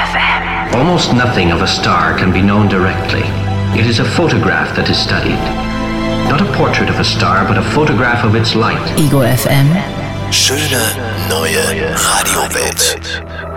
FM. Almost nothing of a star can be known directly. It is a photograph that is studied. Not a portrait of a star, but a photograph of its light. Ego FM. Schöne neue Radiowelt.